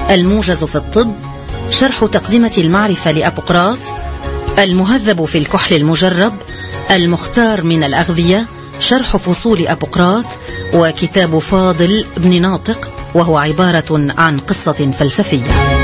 الموجز في الطب، شرح تقدمة المعرفة لأبوقراط، المهذب في الكحل المجرب، المختار من الأغذية، شرح فصول أبوقراط، وكتاب فاضل بن ناطق وهو عبارة عن قصة فلسفية.